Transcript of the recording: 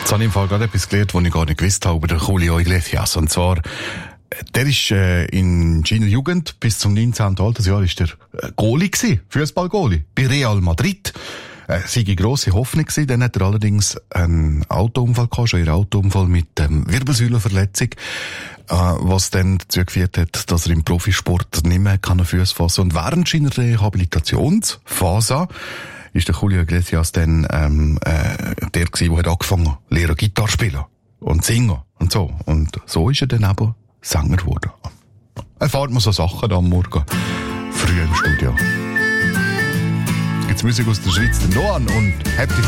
Jetzt habe ich im Fall gerade etwas gelernt, was ich gar nicht gewusst habe über den Julio Iglesias. Und zwar, der ist in seiner Jugend bis zum 19. Altersjahr ist der Goalie gewesen, Fußball-Goalie, bei Real Madrid. Sei eine grosse Hoffnung gewesen. Dann hat er allerdings einen Autounfall gehabt, schon einen Autounfall mit Wirbelsäulenverletzung, was dann dazu geführt hat, dass er im Profisport nicht mehr Füße fassen kann. Und während seiner Rehabilitationsphase ist der Julio Iglesias dann der gewesen, der angefangen hat, lernen Gitarre spielen und singen und so. Und so ist er dann aber Sänger geworden. Erfahrt man so Sachen da am Morgen früh im Studio. Jetzt Musik aus der Schweiz, der Noan und Happy